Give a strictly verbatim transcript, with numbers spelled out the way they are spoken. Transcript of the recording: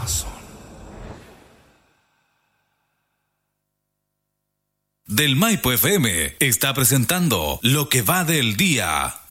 Amazon. Del Maipo F M está presentando Lo que va del día.